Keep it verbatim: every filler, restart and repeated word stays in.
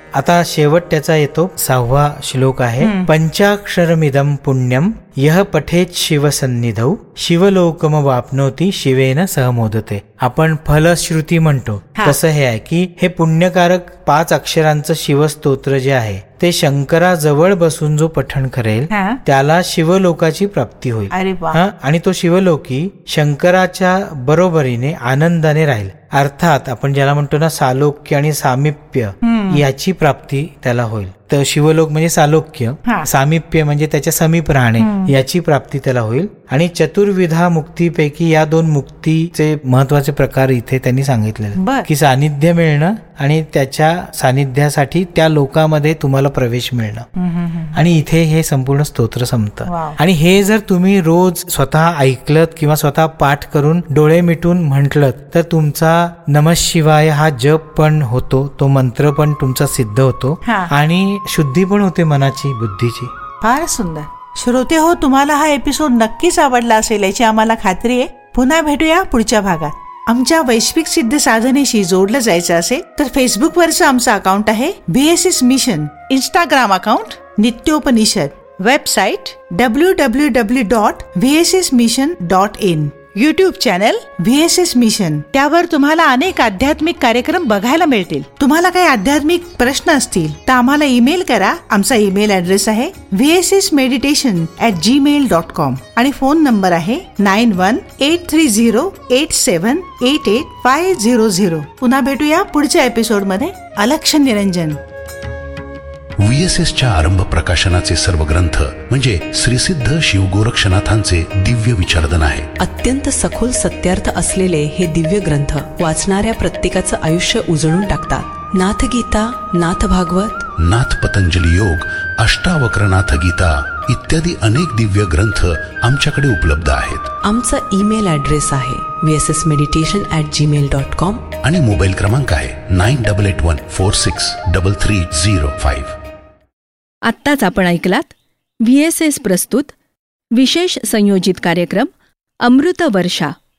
आता शेवट त्याचा येतो, सहावा श्लोक आहे. पंचाक्षरमिदं पुण्यम यह पठेत शिवसन्निधौ शिवलोकम वाप्नोती शिवेन सहमोदते. आपण फलश्रुती म्हणतो तसं हे आहे की हे पुण्यकारक पाच अक्षरांचं शिवस्तोत्र जे आहे ते शंकराजवळ बसून जो पठण करेल त्याला शिवलोकाची प्राप्ती होईल. आणि तो शिवलोकी शंकराच्या बरोबरीने आनंदाने राहील. अर्थात आपण ज्याला म्हणतो ना सालोक्य आणि सामिप्य, याची प्राप्ती त्याला होईल. तर शिवलोक म्हणजे सालोक्य, सामिप्य म्हणजे त्याच्या समीप राहणे, याची प्राप्ती त्याला होईल. आणि चतुर्विधा मुक्तीपैकी या दोन मुक्तीचे महत्वाचे प्रकार इथे त्यांनी सांगितलेले की सानिध्य मिळणं आणि त्याच्या सानिध्यासाठी त्या लोकामध्ये तुम्हाला प्रवेश मिळणं. आणि इथे हे संपूर्ण स्तोत्र संपतं. आणि हे जर तुम्ही रोज स्वतः ऐकलत किंवा स्वतः पाठ करून डोळे मिटून म्हटलं तर तुमचा नमः शिवाय हा जप पण होतो, तो मंत्र पण तुमचा सिद्ध होतो आणि शुद्धी पण होते मनाची, बुद्धीची. फार सुंदर. श्रोते हो, तुम्हाला हा एपिसोड नक्कीच आवडला असेल याची आम्हाला खात्री आहे. पुन्हा भेटूया पुढच्या भागात. आमच्या वैश्विक सिद्ध साधनेशी जोडलं जायचं असेल तर फेसबुकवरचं आमचं अकाउंट आहे V S S mission, Instagram account नित्योपनिषद, website W W W dot V S S mission dot in, YouTube channel V S S mission. त्यावर तुम्हाला अनेक आध्यात्मिक कार्यक्रम बघायला मिळतील. तुम्हाला काही आध्यात्मिक प्रश्न असतील तर आम्हाला ईमेल करा. आमचा ईमेल ऍड्रेस आहे V S S meditation at Gmail dot com आणि फोन नंबर आहे nine one eight three zero eight seven eight eight five zero zero. पुन्हा भेटूया पुढच्या एपिसोड मध्ये. अलक्ष निरंजन. व्ही एस एसच्या आरंभ प्रकाशनाचे सर्व ग्रंथ म्हणजे श्रीसिद्ध शिवगोरक्षनाथांचे दिव्य विचारधन आहे. अत्यंत सखोल सत्यार्थ असलेले हे दिव्य ग्रंथ वाचणाऱ्या प्रत्येकाचं आयुष्य उजळून टाकतात. नाथ गीता, नाथ भागवत, नाथ पतंजली योग, अष्टावक्रनाथ गीता इत्यादी अनेक दिव्य ग्रंथ आमच्याकडे उपलब्ध आहेत. आमचा ईमेल ऍड्रेस आहे V S S meditation at Gmail dot com आणि मोबाईल क्रमांक आहे nine double eight one four six double three zero five. आत्ताच आपण ऐकलात व्ही एस एस प्रस्तुत विशेष संयोजित कार्यक्रम अमृत वर्षा